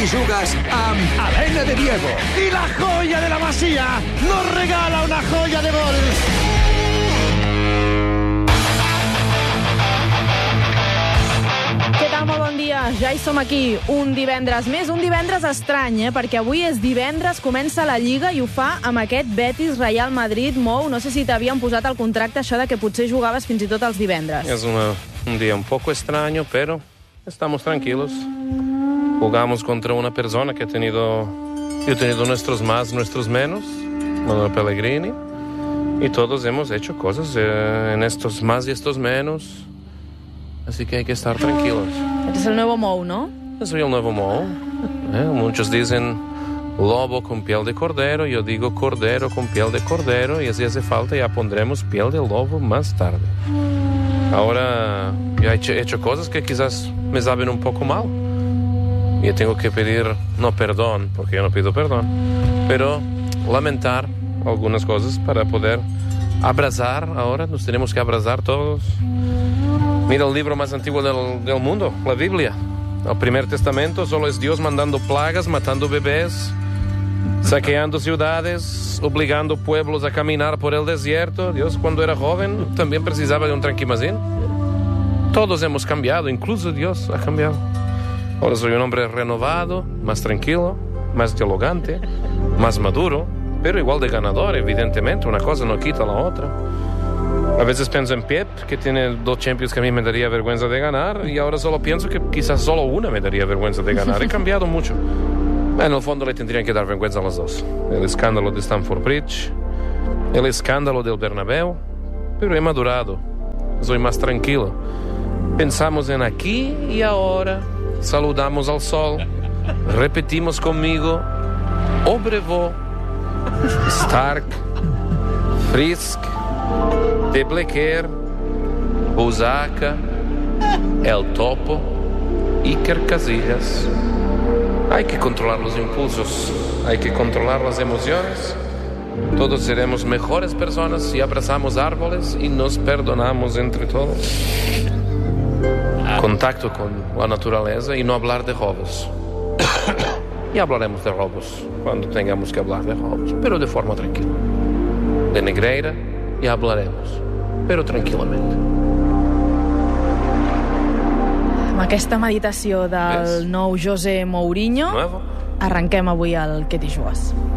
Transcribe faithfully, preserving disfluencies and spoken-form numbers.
Jugues amb Helena de Diego. Y la joya de la Masía nos regala una joya de gol. Què tal? Molt bon dia. Ja hi som aquí, un divendres més, un divendres estrany, eh? Perquè avui és divendres, comença la Lliga i ho fa amb aquest Betis Real Madrid. Mou, no sé si t'havien posat al contracte això de que potser jugaves fins i tot els divendres. Es una, un día un poco extraño, pero estamos tranquilos. Jugamos contra una persona que ha tenido, yo he tenido nuestros más, nuestros menos, Manuel Pellegrini, y todos hemos hecho cosas eh, en estos más y estos menos. Así que hay que estar tranquilos. Este es el nuevo Mou, ¿no? Soy el nuevo Mou. ¿eh? Muchos dicen lobo con piel de cordero. Yo digo cordero con piel de cordero. Y si hace falta ya pondremos piel de lobo más tarde. Ahora yo he hecho, he hecho cosas que quizás me saben un poco mal. Y tengo que pedir, no perdón, porque yo no pido perdón, pero lamentar algunas cosas para poder abrazar. Ahora nos tenemos que abrazar todos. Mira el libro más antiguo del, del mundo, la Biblia. El primer testamento solo es Dios mandando plagas, matando bebés, saqueando ciudades, obligando pueblos a caminar por el desierto. Dios, cuando era joven, también precisaba de un tranquimacín. Todos hemos cambiado, incluso Dios ha cambiado. Ahora soy un hombre renovado, más tranquilo, más dialogante, más maduro, pero igual de ganador, evidentemente. Una cosa no quita la otra. A veces pienso en Pep, que tiene dos Champions que a mí me daría vergüenza de ganar, y ahora solo pienso que quizás solo una me daría vergüenza de ganar. He cambiado mucho. En el fondo le tendrían que dar vergüenza a las dos. El escándalo de Stamford Bridge, el escándalo del Bernabéu, pero he madurado. Soy más tranquilo. Pensamos en aquí y ahora. Saludamos al sol. Repetimos conmigo. Obrevo, Stark, Frisk, De Blequer, Busaca, El Topo, Iker Casillas. Hay que controlar los impulsos, hay que controlar las emociones. Todos seremos mejores personas si abrazamos árboles y nos perdonamos entre todos. Contacto con la naturaleza y no hablar de robos. Y hablaremos de robos cuando tengamos que hablar de robos, pero de forma tranquila. De Negreira y hablaremos, pero tranquil·lament. Amb aquesta meditació del Ves? nou José Mourinho, Nuevo. arrenquem avui el Què t'hi jugues.